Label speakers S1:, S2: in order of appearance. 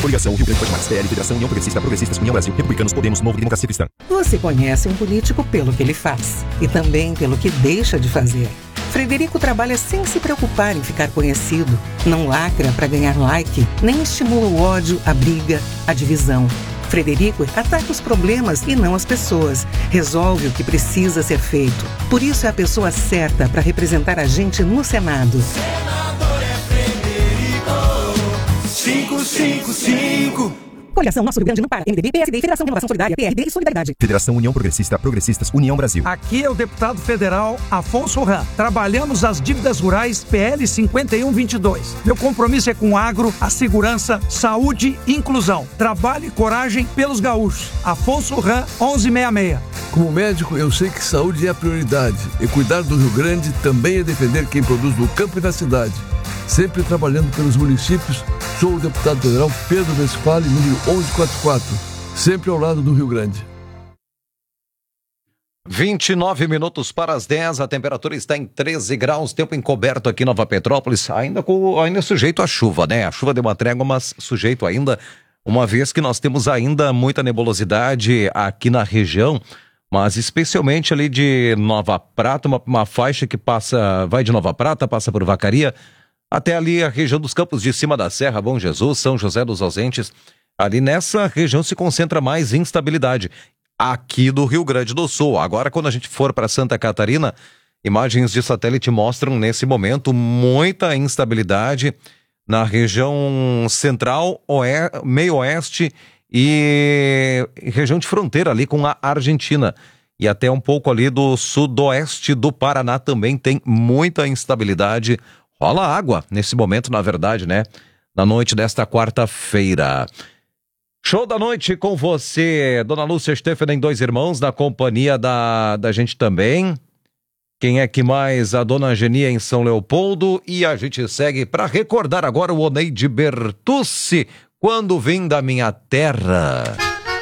S1: Coligação Rio Grande Pode Mais, PL, Federação União Progressista, Progressistas, União Brasil, Republicanos, Podemos, Novo, Democracia Cristã.
S2: Você conhece um político pelo que ele faz e também pelo que deixa de fazer. Frederico trabalha sem se preocupar em ficar conhecido. Não lacra para ganhar like, nem estimula o ódio, a briga, a divisão. Frederico ataca os problemas e não as pessoas. Resolve o que precisa ser feito. Por isso é a pessoa certa para representar a gente no Senado.
S3: Senador é Frederico 555.
S2: Coligação Nosso Rio Grande não para. MDB, PSD, Federação Renovação Solidária, PRD e Solidariedade.
S1: Federação União Progressista, Progressistas, União Brasil.
S4: Aqui é o deputado federal Afonso Ram. Trabalhamos as dívidas rurais PL 5122. Meu compromisso é com o agro, a segurança, saúde e inclusão. Trabalho e coragem pelos gaúchos. Afonso Ram, 1166.
S5: Como médico, eu sei que saúde é a prioridade. E cuidar do Rio Grande também é defender quem produz no campo e na cidade. Sempre trabalhando pelos municípios, sou o deputado federal Pedro Westphalen, número 1144, sempre ao lado do Rio Grande.
S6: 29 minutos para as 10, a temperatura está em 13 graus, tempo encoberto aqui em Nova Petrópolis, ainda sujeito à chuva, né? A chuva deu uma trégua, mas sujeito ainda, uma vez que nós temos ainda muita nebulosidade aqui na região, mas especialmente ali de Nova Prata, uma faixa que vai de Nova Prata, passa por Vacaria, até ali a região dos Campos de Cima da Serra, Bom Jesus, São José dos Ausentes. Ali nessa região se concentra mais instabilidade. Aqui do Rio Grande do Sul. Agora, quando a gente for para Santa Catarina, imagens de satélite mostram nesse momento muita instabilidade na região central, meio oeste e região de fronteira ali com a Argentina. E até um pouco ali do sudoeste do Paraná também tem muita instabilidade. Rola água nesse momento, na verdade, né? Na noite desta quarta-feira. Show da noite com você, Dona Lúcia Steffen, Dois Irmãos, na companhia da gente também. Quem é que mais? A Dona Genia em São Leopoldo. E a gente segue para recordar agora o Oneide Bertucci, Quando Vim da Minha Terra.